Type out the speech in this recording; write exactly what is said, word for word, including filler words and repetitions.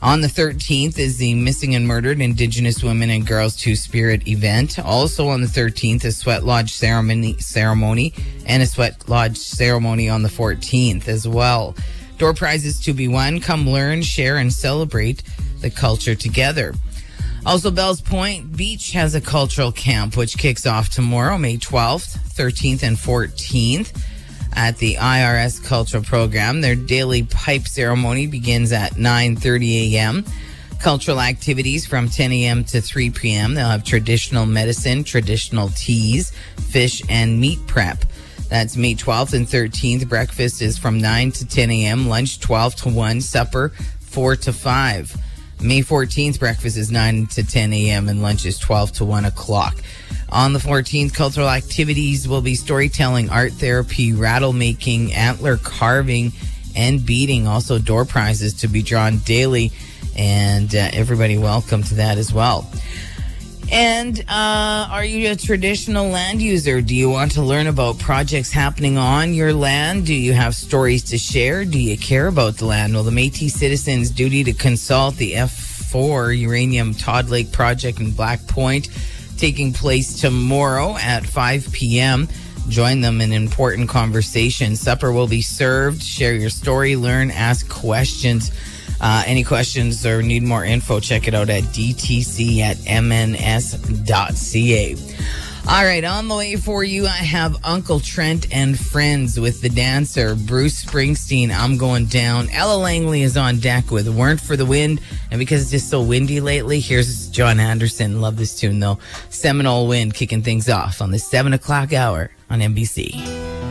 On the thirteenth is the Missing and Murdered Indigenous Women and Girls Two-Spirit event. Also on the thirteenth, a Sweat Lodge ceremony, ceremony and a Sweat Lodge ceremony on the fourteenth as well. Door prizes to be won. Come learn, share, and celebrate the culture together. Also, Bells Point Beach has a cultural camp, which kicks off tomorrow, May twelfth, thirteenth, and fourteenth. At the I R S Cultural Program. Their daily pipe ceremony begins at nine thirty a.m. Cultural activities from ten a.m. to three p.m. They'll have traditional medicine, traditional teas, fish, and meat prep. That's May twelfth and thirteenth. Breakfast is from nine to ten a.m., lunch twelve to one, supper four to five. May fourteenth, breakfast is nine to ten a.m. and lunch is twelve to one o'clock. On the fourteenth, cultural activities will be storytelling, art therapy, rattle making, antler carving, and beading. Also, door prizes to be drawn daily, and uh, everybody welcome to that as well. And uh, are you a traditional land user? Do you want to learn about projects happening on your land? Do you have stories to share? Do you care about the land? Well, the Métis Citizens' duty to consult the F four Uranium Todd Lake project in Black Point, taking place tomorrow at five p.m. Join them in important conversation. Supper will be served. Share your story, learn, ask questions. Uh, any questions or need more info, check it out at d t c at m n s dot c a. All right, on the way for you, I have Uncle Trent and Friends with the dancer Bruce Springsteen. I'm Going Down. Ella Langley is on deck with Weren't for the Wind. And because it's just so windy lately, here's John Anderson. Love this tune, though. Seminole Wind kicking things off on the seven o'clock hour on N B C.